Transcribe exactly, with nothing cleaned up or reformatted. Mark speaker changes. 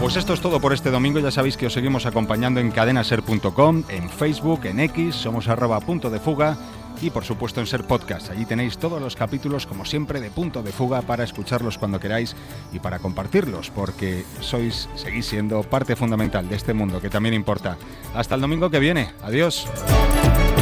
Speaker 1: Pues esto es todo por este domingo. Ya sabéis que os seguimos acompañando en cadena ser punto com, en Facebook, en X, somos arroba punto de fuga y por supuesto en Ser Podcast. Allí tenéis todos los capítulos, como siempre, de Punto de Fuga para escucharlos cuando queráis y para compartirlos, porque sois, seguís siendo parte fundamental de este mundo que también importa. Hasta el domingo que viene. Adiós.